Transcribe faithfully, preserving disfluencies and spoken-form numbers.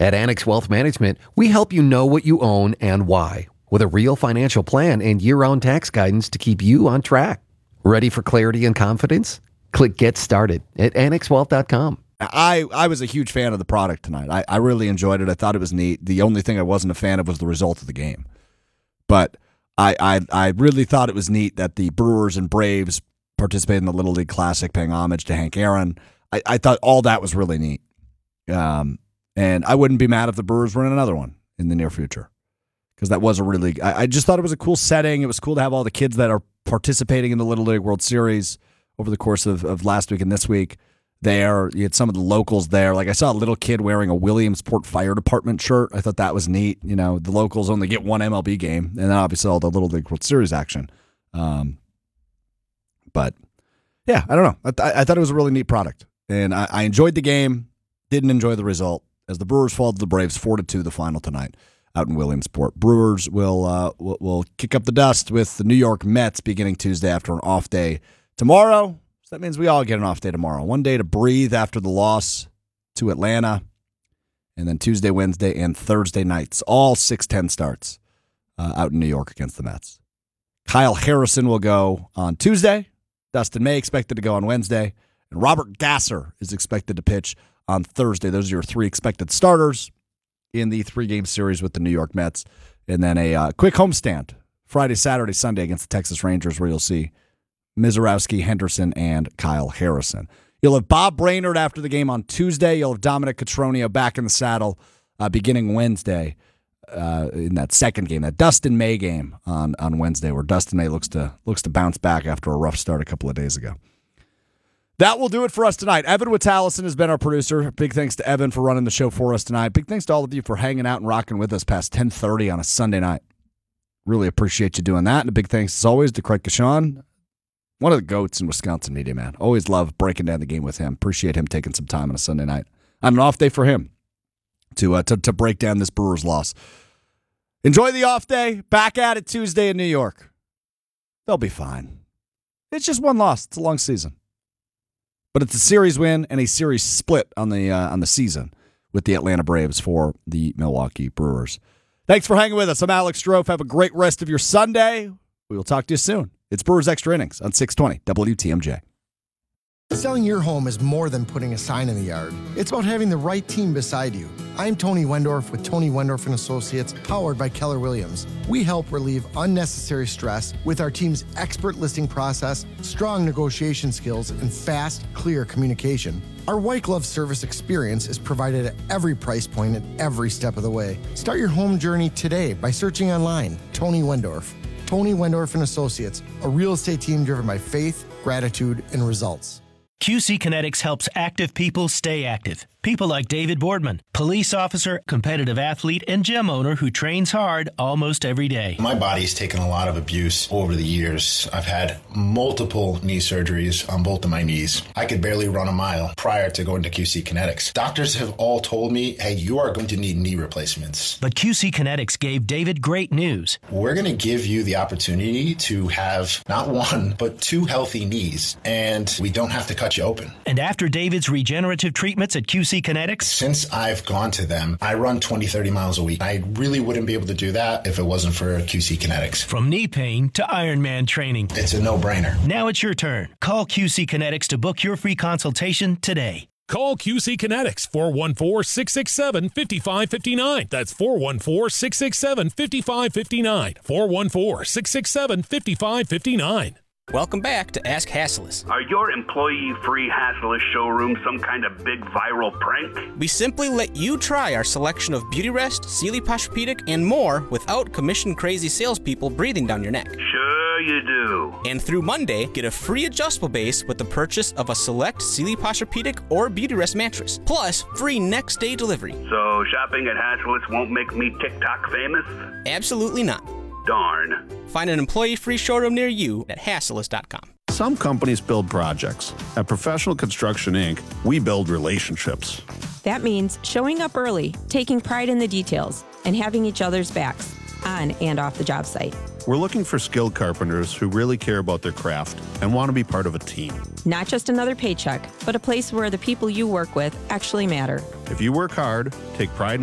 At Annex Wealth Management, we help you know what you own and why, with a real financial plan and year-round tax guidance to keep you on track. Ready for clarity and confidence? Click Get Started at annex wealth dot com. I, I was a huge fan of the product tonight. I, I really enjoyed it. I thought it was neat. The only thing I wasn't a fan of was the result of the game. But I, I, I really thought it was neat that the Brewers and Braves participated in the Little League Classic, paying homage to Hank Aaron. I, I thought all that was really neat. Um, and I wouldn't be mad if the Brewers were in another one in the near future, because that was a really, I, I just thought it was a cool setting. It was cool to have all the kids that are participating in the Little League World Series over the course of, of last week and this week there. You had some of the locals there. Like I saw a little kid wearing a Williamsport Fire Department shirt. I thought that was neat. You know, the locals only get one M L B game, and then obviously all the Little League World Series action. Um, but yeah, I don't know. I, th- I thought it was a really neat product, and I, I enjoyed the game. Didn't enjoy the result as the Brewers fall to the Braves four to two the final tonight out in Williamsport. Brewers will uh, will, will kick up the dust with the New York Mets beginning Tuesday after an off day tomorrow. So that means we all get an off day tomorrow. One day to breathe after the loss to Atlanta, and then Tuesday, Wednesday, and Thursday nights, all six ten starts uh, out in New York against the Mets. Kyle Harrison will go on Tuesday. Dustin May expected to go on Wednesday. And Robert Gasser is expected to pitch on Thursday. Those are your three expected starters in the three-game series with the New York Mets. And then a uh, quick homestand Friday, Saturday, Sunday against the Texas Rangers, where you'll see Mizorowski, Henderson, and Kyle Harrison. You'll have Bob Brainerd after the game on Tuesday. You'll have Dominic Cotroneo back in the saddle uh, beginning Wednesday uh, in that second game, that Dustin May game on, on Wednesday, where Dustin May looks to looks to bounce back after a rough start a couple of days ago. That will do it for us tonight. Evan Witalison has been our producer. Big thanks to Evan for running the show for us tonight. Big thanks to all of you for hanging out and rocking with us past ten thirty on a Sunday night. Really appreciate you doing that. And a big thanks, as always, to Craig Cashon, one of the GOATs in Wisconsin media, man. Always love breaking down the game with him. Appreciate him taking some time on a Sunday night. On an off day for him to, uh, to, to break down this Brewers loss. Enjoy the off day. Back at it Tuesday in New York. They'll be fine. It's just one loss. It's a long season. But it's a series win and a series split on the uh, on the season with the Atlanta Braves for the Milwaukee Brewers. Thanks for hanging with us. I'm Alex Strofe. Have a great rest of your Sunday. We will talk to you soon. It's Brewers Extra Innings on six twenty W T M J. Selling your home is more than putting a sign in the yard. It's about having the right team beside you. I'm Tony Wendorf with Tony Wendorf and Associates, powered by Keller Williams. We help relieve unnecessary stress with our team's expert listing process, strong negotiation skills, and fast, clear communication. Our white glove service experience is provided at every price point at every step of the way. Start your home journey today by searching online, Tony Wendorf. Tony Wendorf and Associates, a real estate team driven by faith, gratitude, and results. Q C Kinetics helps active people stay active. People like David Boardman, police officer, competitive athlete, and gym owner who trains hard almost every day. My body's taken a lot of abuse over the years. I've had multiple knee surgeries on both of my knees. I could barely run a mile prior to going to Q C Kinetics. Doctors have all told me, hey, you are going to need knee replacements. But Q C Kinetics gave David great news. We're going to give you the opportunity to have not one, but two healthy knees, and we don't have to cut you open. And after David's regenerative treatments at Q C Kinetics, since I've gone to them, I run twenty, thirty miles a week. I really wouldn't be able to do that if it wasn't for Q C Kinetics. From knee pain to Ironman training, it's a no-brainer. Now it's your turn. Call Q C Kinetics to book your free consultation today. Call Q C Kinetics, four one four, six six seven, five five five nine. That's four one four, six six seven, five five five nine. four one four, six six seven, five five five nine. Welcome back to Ask Hassles. Are your employee-free Hassles showroom some kind of big viral prank? We simply let you try our selection of Beauty Rest, Sealy Posturepedic, and more without commission-crazy salespeople breathing down your neck. Sure you do. And through Monday, get a free adjustable base with the purchase of a select Sealy Posturepedic or Beauty Rest mattress, plus free next-day delivery. So shopping at Hassles won't make me TikTok famous? Absolutely not. Darn. Find an employee-free showroom near you at hassles dot com. Some companies build projects. At Professional Construction Incorporated, we build relationships. That means showing up early, taking pride in the details, and having each other's backs, on and off the job site. We're looking for skilled carpenters who really care about their craft and want to be part of a team. Not just another paycheck, but a place where the people you work with actually matter. If you work hard, take pride in